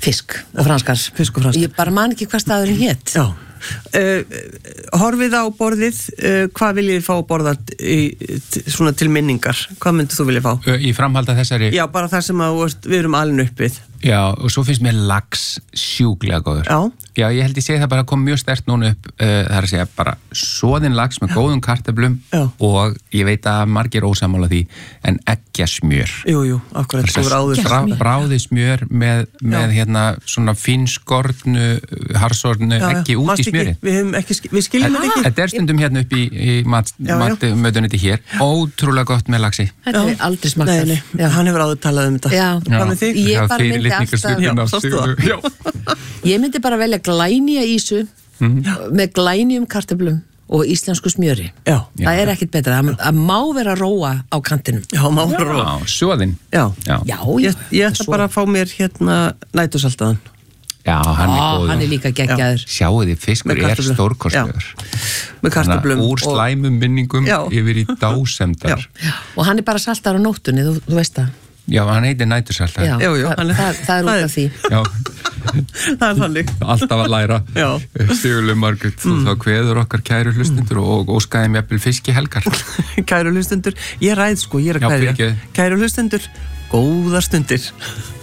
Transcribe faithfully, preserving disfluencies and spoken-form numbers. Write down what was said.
fisk og franskar. Fisk og franskar. Ég bara man ekki hvað staðurinn hét. Já. Uh, horfið á borðið, uh, hvað viljið þið fá að borða í, svona til minningar? Hvað myndir þú vilja fá? Í framhalda þessari? Já, bara það sem að við erum alin uppið. Já, og svo finnst mér lax sjúklega góður. Já. Já, ég held ég segi það bara kom mjög sterkt núna upp, uh, það er að segja bara soðin lax með Já. góðum kartöflum Já. og ég veit að margir ósammála því, en eggjasmjör. Jú, jú, akkurat. Brá, bráði smjör með, með hérna svona finskornu, harsornu eggi út í smjöri. Við, ekki, við skiljum þetta ekki. Þetta er stundum hérna upp í, í matmötuniti hér. Ótrúlega gott með laxi. Þetta er aldrei smakkað. Nei, nei, hann hefur áður talað um þetta. Já. Hvað með þig? Ég bara myndi alltaf... Ég myndi bara velja glænýja ísu mm-hmm. með glænýjum kartöflum og íslensku smjöri. Já. Það er ekkert betra. Það má vera róa á kantinum. Já, má vera róa. Já, soðin. Já. Já, já. Ég, ég ætla bara að fá mér hérna nætursaltaðan. Já, hann er góður. Hann er líka geggjaður. Sjáu því, fiskur er stórkostlegur. Með kartöflum. Úr slæmum minningum Já. Yfir í dásemdar. Já. Og hann er bara saltar á nóttunni, þú, þú veist það. Já, hann heitir nætursaltar. Já, jú, jú, það, það, það er út af því. Já. Það er þannig. Alltaf að læra. Já. Sigurlaug Margrét, mm. þá kveður okkar kæru hlustundur mm. og óskaðum jafnvel fiski helgar. Kæru hlustundur, ég ræð sko, ég er að kæru. Kæru hlustundur, góðar stundir.